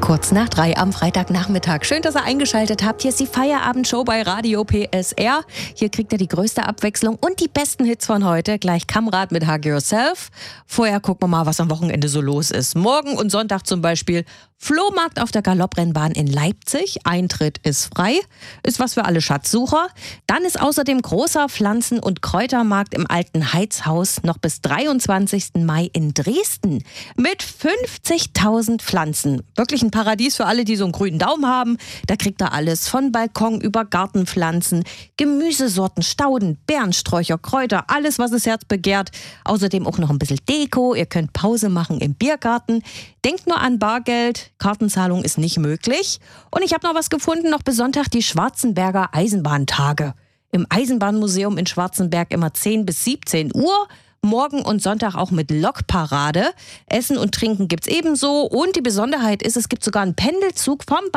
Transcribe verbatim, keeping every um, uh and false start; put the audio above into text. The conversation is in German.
Kurz nach drei am Freitagnachmittag. Schön, dass ihr eingeschaltet habt. Hier ist die Feierabendshow bei Radio P S R. Hier kriegt ihr die größte Abwechslung und die besten Hits von heute. Gleich Kamrat mit Hug Yourself. Vorher gucken wir mal, was am Wochenende so los ist. Morgen und Sonntag zum Beispiel Flohmarkt auf der Galopprennbahn in Leipzig. Eintritt ist frei. Ist was für alle Schatzsucher. Dann ist außerdem großer Pflanzen- und Kräutermarkt im Alten Heizhaus noch bis dreiundzwanzigsten Mai in Dresden. Mit fünfzigtausend Pflanzen. Wirklich ein Paradies für alle, die so einen grünen Daumen haben. Da kriegt ihr alles von Balkon über Gartenpflanzen, Gemüsesorten, Stauden, Beerensträucher, Kräuter, alles, was das Herz begehrt. Außerdem auch noch ein bisschen Deko. Ihr könnt Pause machen im Biergarten. Denkt nur an Bargeld. Kartenzahlung ist nicht möglich. Und ich habe noch was gefunden, noch bis Sonntag die Schwarzenberger Eisenbahntage. Im Eisenbahnmuseum in Schwarzenberg immer zehn bis siebzehn Uhr. Morgen und Sonntag auch mit Lokparade. Essen und Trinken gibt's ebenso. Und die Besonderheit ist, es gibt sogar einen Pendelzug vom